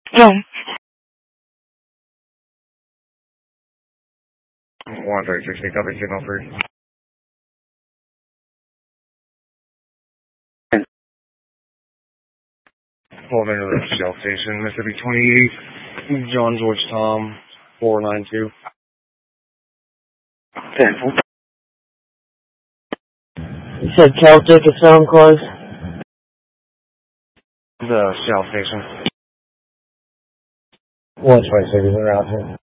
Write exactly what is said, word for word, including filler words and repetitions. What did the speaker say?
No. one thirty six, copy, signal three. Pulled into the Shell Station, Mississippi twenty-eight, John George Tom, four nine two. ten. You said Celtic is sound close? The Shell Station. one twenty-six is around here.